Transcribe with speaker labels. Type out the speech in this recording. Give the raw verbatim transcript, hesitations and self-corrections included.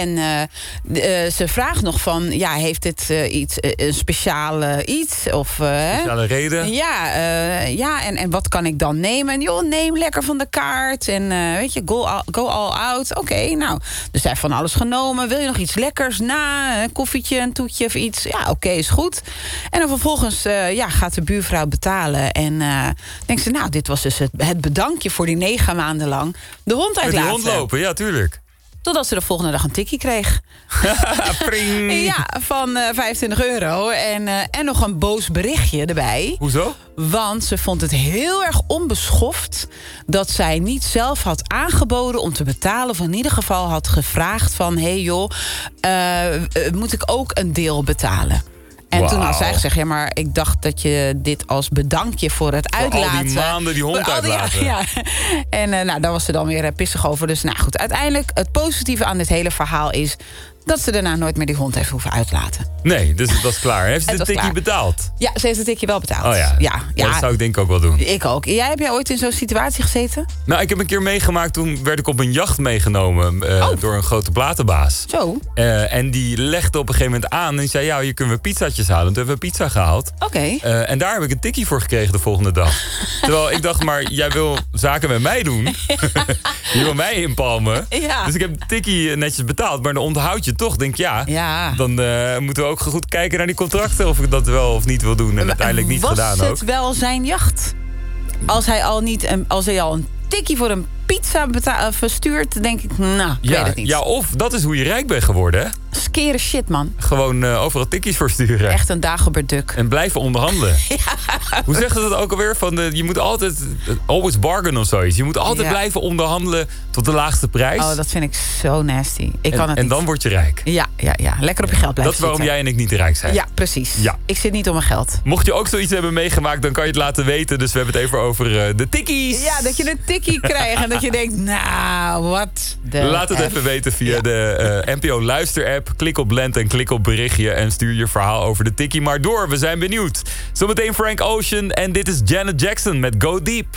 Speaker 1: En uh, uh, ze vraagt nog van, ja, heeft dit uh, iets, uh, een speciale iets? Of, uh,
Speaker 2: speciale reden?
Speaker 1: Ja, uh, ja en, en wat kan ik dan nemen? En joh, neem lekker van de kaart. En uh, weet je, go all, go all out. Oké, okay, nou, dus hij heeft van alles genomen. Wil je nog iets lekkers na? Een koffietje, een toetje of iets? Ja, oké, okay, is goed. En dan vervolgens uh, ja, gaat de buurvrouw betalen. En uh, denkt ze, nou, dit was dus het, het bedankje voor die negen maanden lang de hond uitlaten.
Speaker 2: Met die hond lopen, ja, tuurlijk.
Speaker 1: Totdat ze de volgende dag een tikkie kreeg. Ja, van uh, vijfentwintig euro. En, uh, en nog een boos berichtje erbij.
Speaker 2: Hoezo?
Speaker 1: Want ze vond het heel erg onbeschoft dat zij niet zelf had aangeboden om te betalen. Of in ieder geval had gevraagd van, hé hey joh, uh, uh, moet ik ook een deel betalen? En wow. Toen had zij gezegd, ja, maar ik dacht dat je dit als bedankje voor het
Speaker 2: voor
Speaker 1: uitlaten...
Speaker 2: al die maanden die hond uitlaten.
Speaker 1: Ja, ja. En uh, nou, daar was ze dan weer uh, pissig over. Dus nou goed, uiteindelijk het positieve aan dit hele verhaal is dat ze daarna nooit meer die hond heeft hoeven uitlaten.
Speaker 2: Nee, dus het was klaar. Heeft ze de tikkie betaald?
Speaker 1: Ja, ze heeft de tikkie wel betaald.
Speaker 2: Oh ja,
Speaker 1: ja, ja.
Speaker 2: Dat zou ik denk ik ook wel doen.
Speaker 1: Ik ook. Jij, heb jij ooit in zo'n situatie gezeten?
Speaker 2: Nou, ik heb een keer meegemaakt, toen werd ik op een jacht meegenomen uh, oh. door een grote platenbaas.
Speaker 1: Zo.
Speaker 2: Uh, en die legde op een gegeven moment aan en die zei, ja, hier kunnen we pizzaatjes halen. Toen hebben we pizza gehaald.
Speaker 1: Oké. Okay.
Speaker 2: Uh, en daar heb ik een tikkie voor gekregen de volgende dag. Terwijl ik dacht, maar jij wil zaken met mij doen. Je wil mij inpalmen.
Speaker 1: Ja.
Speaker 2: Dus ik heb de tikkie netjes betaald, maar dan onthoud je toch. Denk ja,
Speaker 1: ja.
Speaker 2: dan uh, moeten we ook goed kijken naar die contracten of ik dat wel of niet wil doen. En uiteindelijk niet
Speaker 1: was
Speaker 2: gedaan ook.
Speaker 1: Was het wel zijn jacht? Als hij al, niet een, als hij al een tikkie voor een pizza beta- verstuurt, denk ik, nou, ik
Speaker 2: ja,
Speaker 1: weet het niet.
Speaker 2: Ja, of dat is hoe je rijk bent geworden, hè?
Speaker 1: Skere shit, man.
Speaker 2: Gewoon uh, overal tikkies voor sturen.
Speaker 1: Echt een Dagobert Duck.
Speaker 2: En blijven onderhandelen. Ja. Hoe zeggen ze dat ook alweer? Van de, je moet altijd, always bargain of zoiets. Je moet altijd ja. blijven onderhandelen tot de laagste prijs.
Speaker 1: Oh, dat vind ik zo nasty. Ik
Speaker 2: en,
Speaker 1: kan het
Speaker 2: en
Speaker 1: niet.
Speaker 2: dan word je rijk.
Speaker 1: Ja, ja, ja. Lekker op je geld blijven
Speaker 2: Dat is waarom
Speaker 1: zitten.
Speaker 2: jij en ik niet rijk zijn.
Speaker 1: Ja, precies.
Speaker 2: Ja.
Speaker 1: Ik zit niet om mijn geld.
Speaker 2: Mocht je ook zoiets hebben meegemaakt, dan kan je het laten weten. Dus we hebben het even over uh, de tikkies.
Speaker 1: Ja, dat je een tikkie krijgt en dat je denkt, nou, wat de
Speaker 2: Laat het
Speaker 1: F.
Speaker 2: even weten via
Speaker 1: ja.
Speaker 2: de uh, N P O Luister-app. Klik op Blend en klik op berichtje en stuur je verhaal over de tikkie maar door. We zijn benieuwd. Zometeen Frank Ocean en dit is Janet Jackson met Go Deep.